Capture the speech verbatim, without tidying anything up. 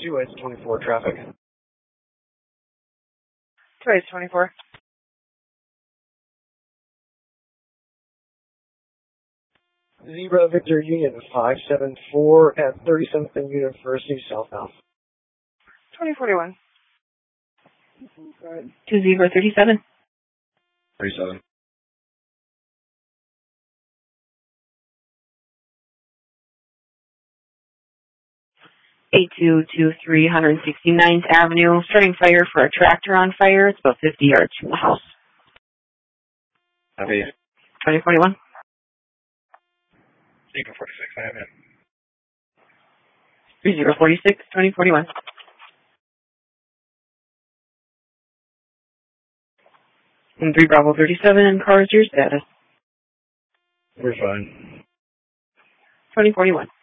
two eight twenty-four traffic. two eight twenty-four. Zebra Victor Union five seven four at thirty-seventh and University southbound. twenty forty-one. Two Zebra thirty-seven. thirty-seven. eight two two three one sixty-ninth Avenue, starting fire for a tractor on fire. It's about fifty yards from the house. Copy. twenty forty-one. Zebra forty-six, I have it. three zero four six, twenty forty-one. And three Bravo thirty-seven, and car is your status. We're fine. twenty forty-one.